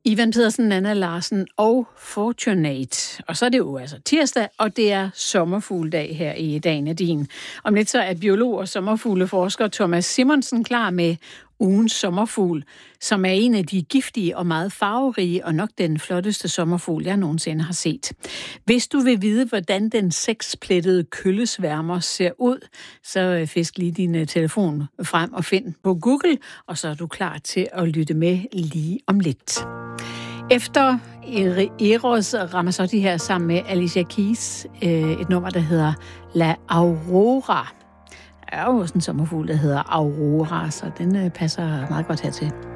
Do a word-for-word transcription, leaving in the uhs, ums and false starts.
Ivan Pedersen, Anna Larsen og Fortunate. Og så er det jo altså tirsdag, og det er sommerfugledag her i Dagen af din. Om lidt så er biolog og sommerfugleforsker Thomas Simonsen klar med ugens sommerfugl, som er en af de giftige og meget farverige, og nok den flotteste sommerfugl, jeg nogensinde har set. Hvis du vil vide, hvordan den seksplettede køllesværmer ser ud, så fisk lige din telefon frem og find på Google, og så er du klar til at lytte med lige om lidt. Efter Eros Ramazzotti her sammen med Alicia Keys, et nummer, der hedder La Aurora. Der er jo også en sommerfugl, der hedder Aurora, så den passer meget godt hertil.